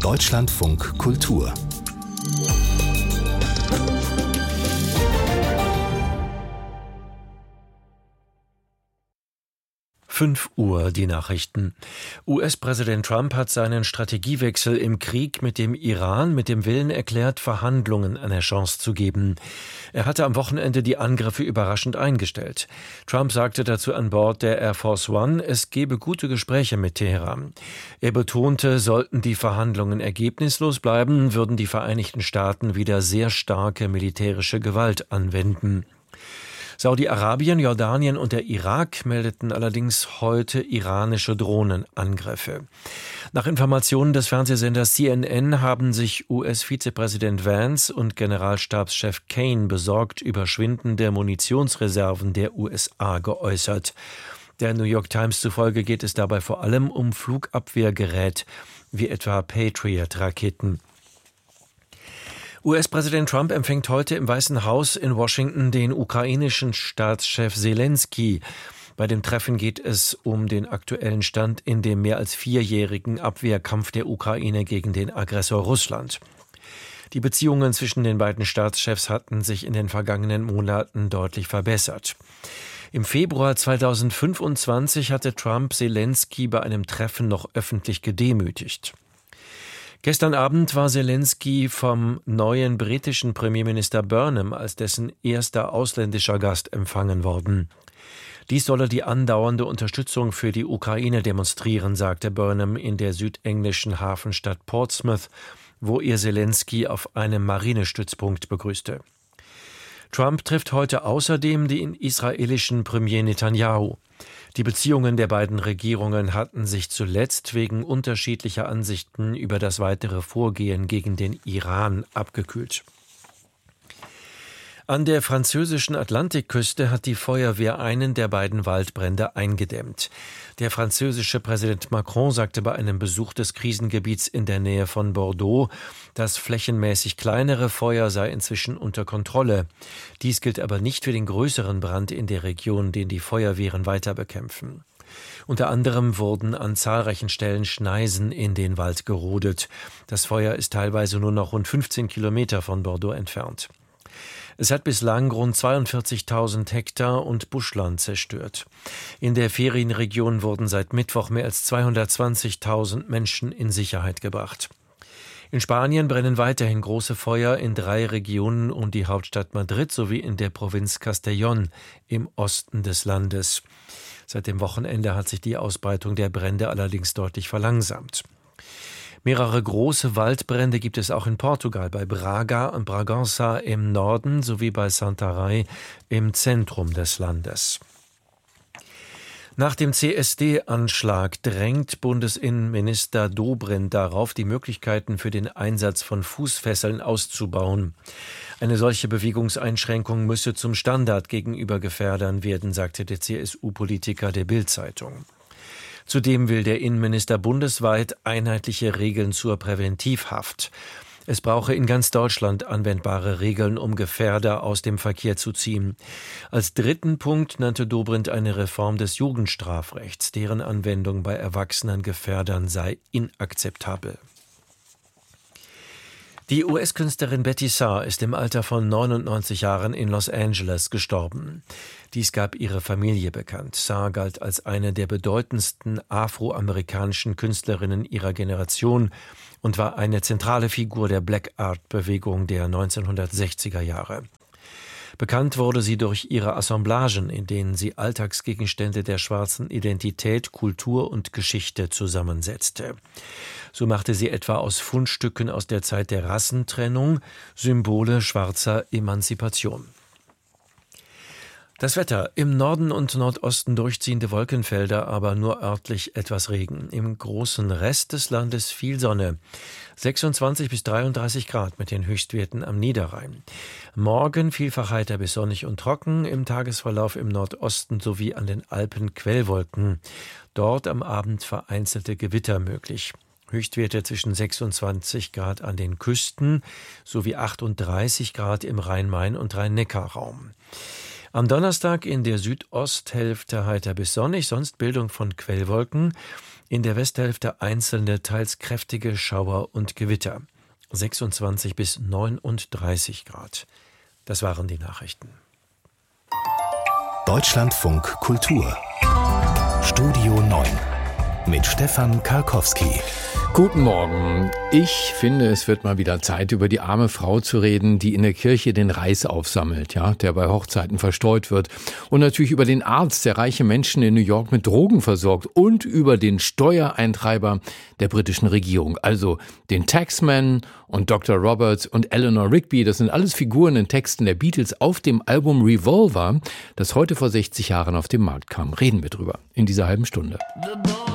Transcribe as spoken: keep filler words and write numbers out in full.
Deutschlandfunk Kultur. fünf Uhr, die Nachrichten. U S-Präsident Trump hat seinen Strategiewechsel im Krieg mit dem Iran mit dem Willen erklärt, Verhandlungen eine Chance zu geben. Er hatte am Wochenende die Angriffe überraschend eingestellt. Trump sagte dazu an Bord der Air Force One, es gebe gute Gespräche mit Teheran. Er betonte, sollten die Verhandlungen ergebnislos bleiben, würden die Vereinigten Staaten wieder sehr starke militärische Gewalt anwenden. Saudi-Arabien, Jordanien und der Irak meldeten allerdings heute iranische Drohnenangriffe. Nach Informationen des Fernsehsenders C N N haben sich U S-Vizepräsident Vance und Generalstabschef Kane besorgt über schwindende Munitionsreserven der U S A geäußert. Der New York Times zufolge geht es dabei vor allem um Flugabwehrgerät, wie etwa Patriot-Raketen. U S-Präsident Trump empfängt heute im Weißen Haus in Washington den ukrainischen Staatschef Selenskyj. Bei dem Treffen geht es um den aktuellen Stand in dem mehr als vierjährigen Abwehrkampf der Ukraine gegen den Aggressor Russland. Die Beziehungen zwischen den beiden Staatschefs hatten sich in den vergangenen Monaten deutlich verbessert. Im Februar zweitausendfünfundzwanzig hatte Trump Selenskyj bei einem Treffen noch öffentlich gedemütigt. Gestern Abend war Selenskyj vom neuen britischen Premierminister Burnham als dessen erster ausländischer Gast empfangen worden. Dies solle die andauernde Unterstützung für die Ukraine demonstrieren, sagte Burnham in der südenglischen Hafenstadt Portsmouth, wo er Selenskyj auf einem Marinestützpunkt begrüßte. Trump trifft heute außerdem den israelischen Premier Netanyahu. Die Beziehungen der beiden Regierungen hatten sich zuletzt wegen unterschiedlicher Ansichten über das weitere Vorgehen gegen den Iran abgekühlt. An der französischen Atlantikküste hat die Feuerwehr einen der beiden Waldbrände eingedämmt. Der französische Präsident Macron sagte bei einem Besuch des Krisengebiets in der Nähe von Bordeaux, das flächenmäßig kleinere Feuer sei inzwischen unter Kontrolle. Dies gilt aber nicht für den größeren Brand in der Region, den die Feuerwehren weiter bekämpfen. Unter anderem wurden an zahlreichen Stellen Schneisen in den Wald gerodet. Das Feuer ist teilweise nur noch rund fünfzehn Kilometer von Bordeaux entfernt. Es hat bislang rund zweiundvierzigtausend Hektar und Buschland zerstört. In der Ferienregion wurden seit Mittwoch mehr als zweihundertzwanzigtausend Menschen in Sicherheit gebracht. In Spanien brennen weiterhin große Feuer in drei Regionen um die Hauptstadt Madrid sowie in der Provinz Castellón im Osten des Landes. Seit dem Wochenende hat sich die Ausbreitung der Brände allerdings deutlich verlangsamt. Mehrere große Waldbrände gibt es auch in Portugal, bei Braga und Bragança im Norden sowie bei Santarém im Zentrum des Landes. Nach dem C S D-Anschlag drängt Bundesinnenminister Dobrindt darauf, die Möglichkeiten für den Einsatz von Fußfesseln auszubauen. Eine solche Bewegungseinschränkung müsse zum Standard gegenüber Gefährdern werden, sagte der C S U-Politiker der Bild-Zeitung. Zudem will der Innenminister bundesweit einheitliche Regeln zur Präventivhaft. Es brauche in ganz Deutschland anwendbare Regeln, um Gefährder aus dem Verkehr zu ziehen. Als dritten Punkt nannte Dobrindt eine Reform des Jugendstrafrechts. Deren Anwendung bei erwachsenen Gefährdern sei inakzeptabel. Die U S-Künstlerin Betty Saar ist im Alter von neunundneunzig Jahren in Los Angeles gestorben. Dies gab ihre Familie bekannt. Saar galt als eine der bedeutendsten afroamerikanischen Künstlerinnen ihrer Generation und war eine zentrale Figur der Black Art-Bewegung der neunzehnhundertsechziger Jahre. Bekannt wurde sie durch ihre Assemblagen, in denen sie Alltagsgegenstände der schwarzen Identität, Kultur und Geschichte zusammensetzte. So machte sie etwa aus Fundstücken aus der Zeit der Rassentrennung Symbole schwarzer Emanzipation. Das Wetter: im Norden und Nordosten durchziehende Wolkenfelder, aber nur örtlich etwas Regen. Im großen Rest des Landes viel Sonne. sechsundzwanzig bis dreiunddreißig Grad mit den Höchstwerten am Niederrhein. Morgen vielfach heiter bis sonnig und trocken, im Tagesverlauf im Nordosten sowie an den Alpen Quellwolken. Dort am Abend vereinzelte Gewitter möglich. Höchstwerte zwischen sechsundzwanzig Grad an den Küsten sowie achtunddreißig Grad im Rhein-Main- und Rhein-Neckar-Raum. Am Donnerstag in der Südosthälfte heiter bis sonnig, sonst Bildung von Quellwolken. In der Westhälfte einzelne, teils kräftige Schauer und Gewitter. sechsundzwanzig bis neununddreißig Grad. Das waren die Nachrichten. Deutschlandfunk Kultur. Studio neun mit Stefan Karkowski. Guten Morgen. Ich finde, es wird mal wieder Zeit, über die arme Frau zu reden, die in der Kirche den Reis aufsammelt, ja, der bei Hochzeiten verstreut wird. Und natürlich über den Arzt, der reiche Menschen in New York mit Drogen versorgt. Und über den Steuereintreiber der britischen Regierung. Also den Taxman und Doktor Roberts und Eleanor Rigby. Das sind alles Figuren in Texten der Beatles auf dem Album Revolver, das heute vor sechzig Jahren auf den Markt kam. Reden wir drüber in dieser halben Stunde.